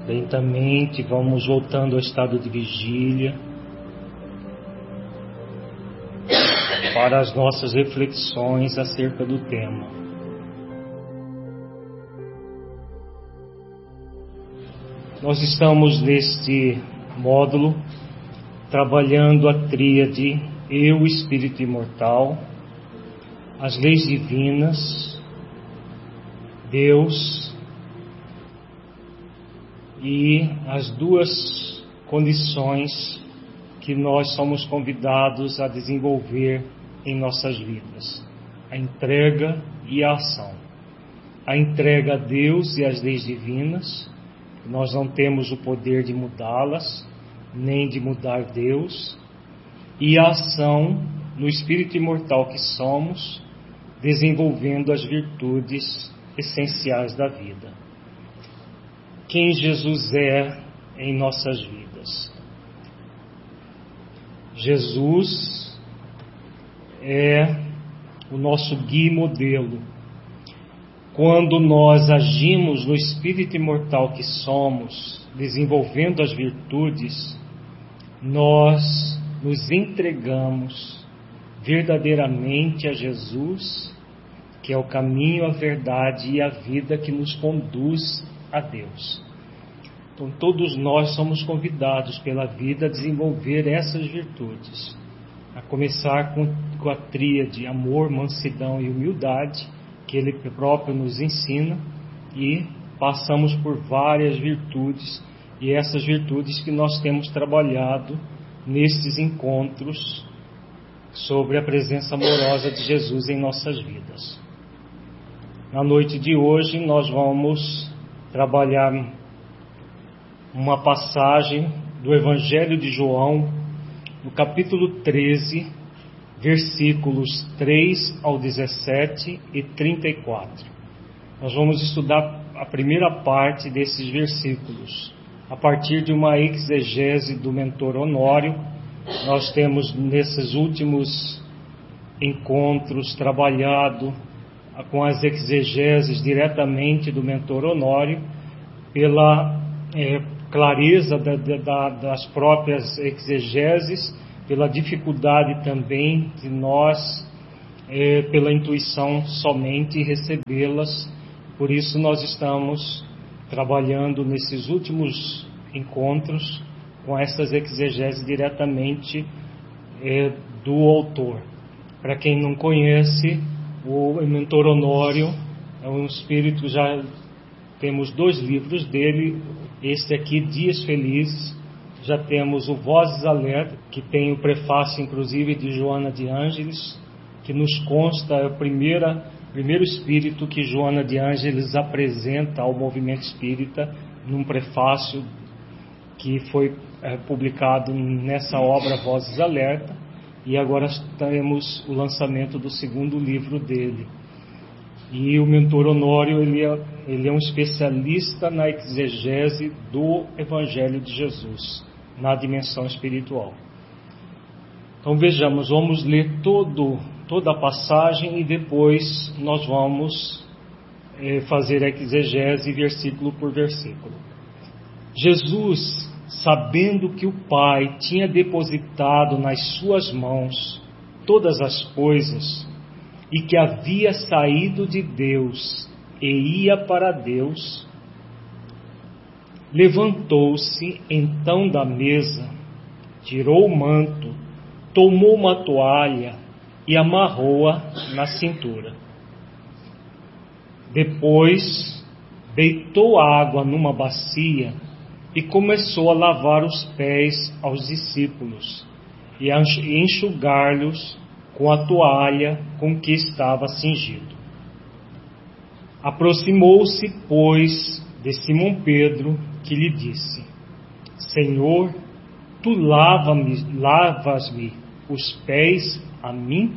Lentamente vamos voltando ao estado de vigília para as nossas reflexões acerca do tema. Nós estamos neste módulo trabalhando a tríade Eu, Espírito Imortal, as leis divinas, Deus e as duas condições que nós somos convidados a desenvolver em nossas vidas: a entrega e a ação. A entrega a Deus e às leis divinas, nós não temos o poder de mudá-las, nem de mudar Deus, e a ação no espírito imortal que somos, desenvolvendo as virtudes essenciais da vida. Quem Jesus é em nossas vidas? Jesus é o nosso guia e modelo. Quando nós agimos no espírito imortal que somos, desenvolvendo as virtudes, nós nos entregamos verdadeiramente a Jesus, que é o caminho, a verdade e a vida que nos conduz a Deus. Então todos nós somos convidados pela vida a desenvolver essas virtudes, a começar com a tríade amor, mansidão e humildade, que Ele próprio nos ensina, e passamos por várias virtudes, e essas virtudes que nós temos trabalhado nestes encontros sobre a presença amorosa de Jesus em nossas vidas. Na noite de hoje nós vamos trabalhar uma passagem do Evangelho de João, no capítulo 13, versículos 3 ao 17 e 34. Nós vamos estudar a primeira parte desses versículos. A partir de uma exegese do mentor Honório, nós temos nesses últimos encontros trabalhado com as exegeses diretamente do mentor Honório, pela clareza das próprias exegeses, pela dificuldade também de nós, pela intuição somente, recebê-las. Por isso nós estamos trabalhando nesses últimos encontros com essas exegeses diretamente do autor. Para quem não conhece, o mentor Honório é um espírito, já temos 2 livros dele, este aqui, Dias Felizes, já temos o Vozes Alerta, que tem o prefácio inclusive de Joana de Ângeles, que nos consta é o primeiro espírito que Joana de Ângeles apresenta ao movimento espírita, num prefácio que foi publicado nessa obra Vozes Alerta. E agora temos o lançamento do 2º livro dele. E o mentor Honório, ele é um especialista na exegese do Evangelho de Jesus, na dimensão espiritual. Então vejamos, vamos ler toda a passagem e depois nós vamos fazer a exegese versículo por versículo. Jesus, sabendo que o Pai tinha depositado nas suas mãos todas as coisas, e que havia saído de Deus e ia para Deus, levantou-se então da mesa, tirou o manto, tomou uma toalha e amarrou-a na cintura. Depois, deitou água numa bacia e começou a lavar os pés aos discípulos e a enxugar-lhes com a toalha com que estava cingido. Aproximou-se, pois, de Simão Pedro, que lhe disse: Senhor, tu lavas-me os pés a mim?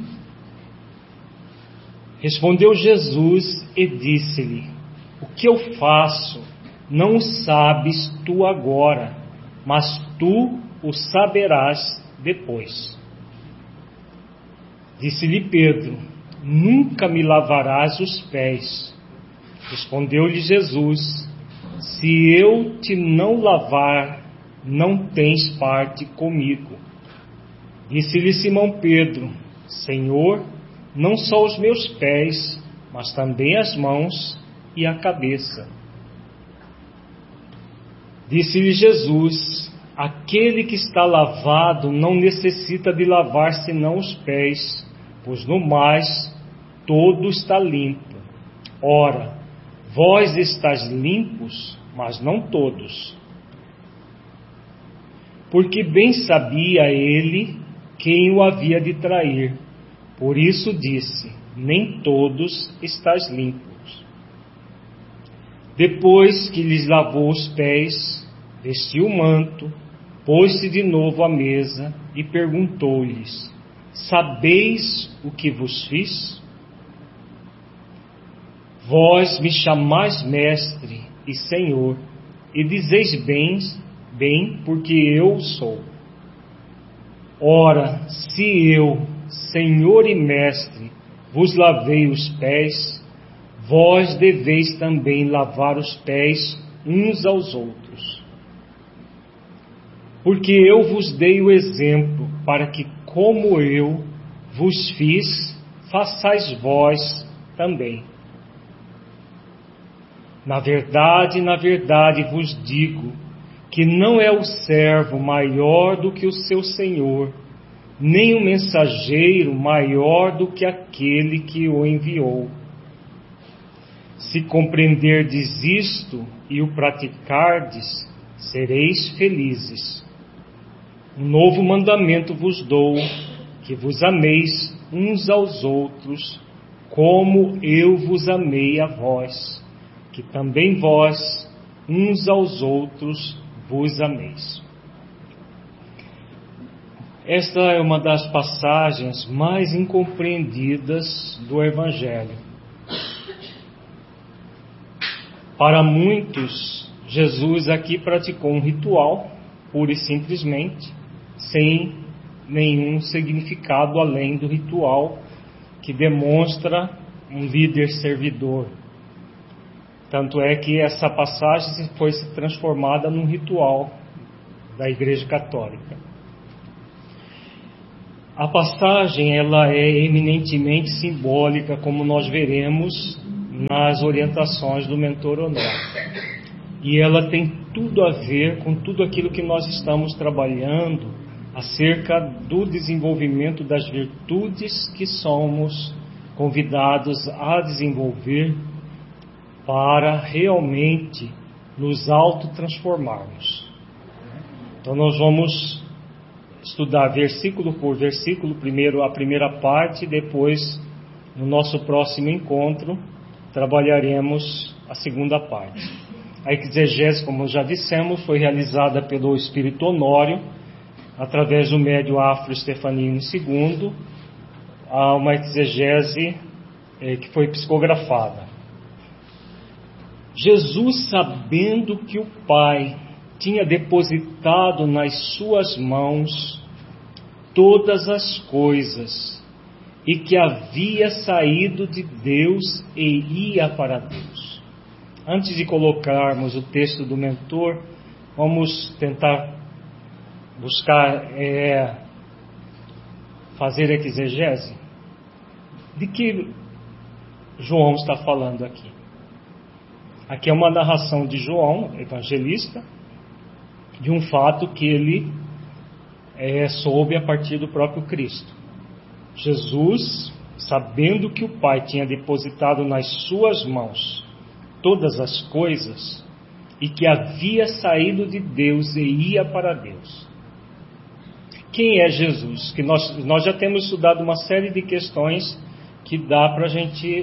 Respondeu Jesus e disse-lhe: O que eu faço não o sabes tu agora, mas tu o saberás depois. Disse-lhe Pedro: Nunca me lavarás os pés. Respondeu-lhe Jesus: se eu te não lavar, não tens parte comigo. Disse-lhe Simão Pedro: Senhor, não só os meus pés, mas também as mãos e a cabeça. Disse-lhe Jesus: aquele que está lavado não necessita de lavar senão os pés, pois no mais todo está limpo. Ora, vós estáis limpos, mas não todos. Porque bem sabia ele quem o havia de trair. Por isso disse: nem todos estáis limpos. Depois que lhes lavou os pés, vestiu o manto, pôs-se de novo à mesa e perguntou-lhes: sabeis o que vos fiz? Vós me chamais mestre e senhor, e dizeis bem, porque eu o sou. Ora, se eu, senhor e mestre, vos lavei os pés, vós deveis também lavar os pés uns aos outros. Porque eu vos dei o exemplo, para que, como eu vos fiz, façais vós também. Na verdade vos digo, que não é o servo maior do que o seu senhor, nem o mensageiro maior do que aquele que o enviou. Se compreenderdes isto e o praticardes, sereis felizes. Um novo mandamento vos dou, que vos ameis uns aos outros, como eu vos amei a vós, que também vós, uns aos outros, vos ameis. Esta é uma das passagens mais incompreendidas do Evangelho. Para muitos, Jesus aqui praticou um ritual, pura e simplesmente, sem nenhum significado além do ritual que demonstra um líder servidor. Tanto é que essa passagem foi transformada num ritual da Igreja Católica. A passagem ela é eminentemente simbólica, como nós veremos nas orientações do mentor Honório. E ela tem tudo a ver com tudo aquilo que nós estamos trabalhando acerca do desenvolvimento das virtudes que somos convidados a desenvolver para realmente nos autotransformarmos. Então nós vamos estudar versículo por versículo, primeiro a primeira parte, depois no nosso próximo encontro trabalharemos a segunda parte. A exegese, como já dissemos, foi realizada pelo Espírito Honório, através do médio Afro Stefanino II, uma exegese que foi psicografada. Jesus, sabendo que o Pai tinha depositado nas suas mãos todas as coisas e que havia saído de Deus e ia para Deus. Antes de colocarmos o texto do mentor, vamos tentar buscar fazer exegese. De que João está falando aqui? Aqui é uma narração de João, evangelista, de um fato que ele soube a partir do próprio Cristo. Jesus, sabendo que o Pai tinha depositado nas suas mãos todas as coisas e que havia saído de Deus e ia para Deus. Quem é Jesus? Que nós já temos estudado uma série de questões que dá para a gente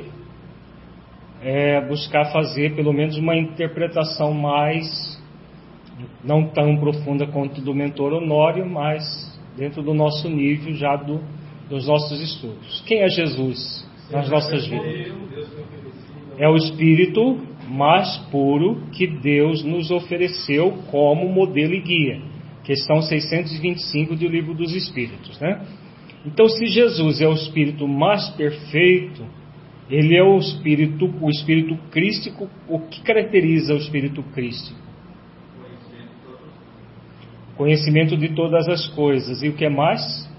buscar fazer pelo menos uma interpretação mais, não tão profunda quanto do mentor Honório, mas dentro do nosso nível já dos nossos estudos. Quem é Jesus nas nossas vidas? É o Espírito mais puro que Deus nos ofereceu como modelo e guia. Questão 625 do Livro dos Espíritos, né? Então, se Jesus é o Espírito mais perfeito, Ele é o Espírito crístico. O que caracteriza o Espírito crístico? Conhecimento de todas as coisas. E o que mais?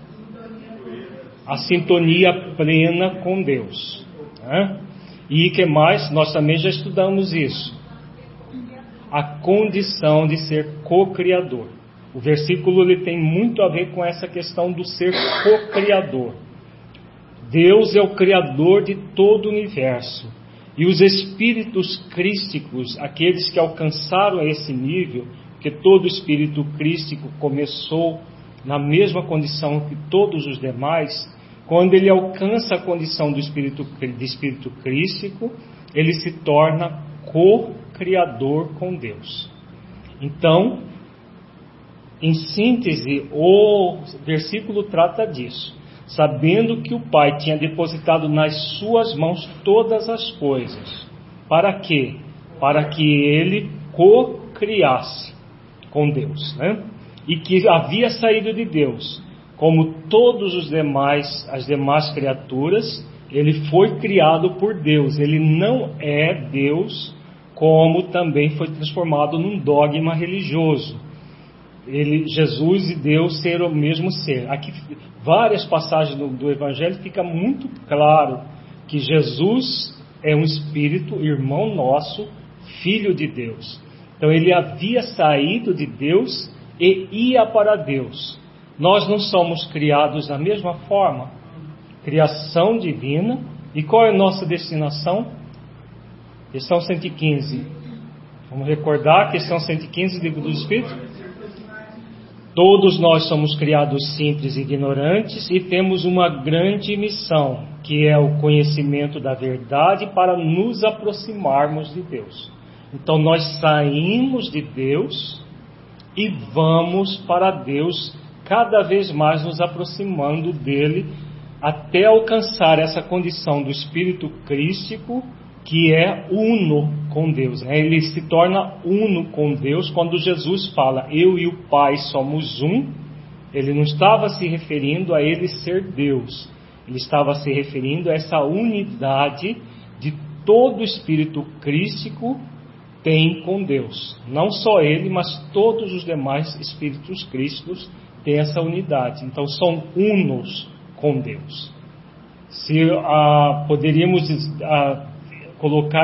A sintonia plena com Deus. Né? E o que mais? Nós também já estudamos isso. A condição de ser co-criador. O versículo ele tem muito a ver com essa questão do ser co-criador. Deus é o criador de todo o universo. E os espíritos crísticos, aqueles que alcançaram esse nível, que todo espírito crístico começou na mesma condição que todos os demais, quando ele alcança a condição de espírito crístico, ele se torna co-criador com Deus. Então, em síntese, o versículo trata disso. Sabendo que o Pai tinha depositado nas suas mãos todas as coisas. Para quê? Para que ele co-criasse com Deus, né? E que havia saído de Deus. Como todos os as demais criaturas, ele foi criado por Deus. Ele não é Deus, como também foi transformado num dogma religioso. Jesus e Deus ser o mesmo ser. Aqui, várias passagens do Evangelho fica muito claro que Jesus é um Espírito, irmão nosso, Filho de Deus. Então ele havia saído de Deus e ia para Deus. Nós não somos criados da mesma forma? Criação divina. E qual é a nossa destinação? Questão 115. Vamos recordar a questão 115 do Livro dos Espíritos? Todos nós somos criados simples e ignorantes e temos uma grande missão, que é o conhecimento da verdade para nos aproximarmos de Deus. Então nós saímos de Deus e vamos para Deus, cada vez mais nos aproximando dele, até alcançar essa condição do Espírito crístico, que é uno com Deus. Ele se torna uno com Deus quando Jesus fala, eu e o Pai somos um. Ele não estava se referindo a ele ser Deus. Ele estava se referindo a essa unidade de todo o Espírito crístico tem com Deus. Não só ele, mas todos os demais Espíritos crísticos têm essa unidade. Então são unos com Deus. Se poderíamos colocar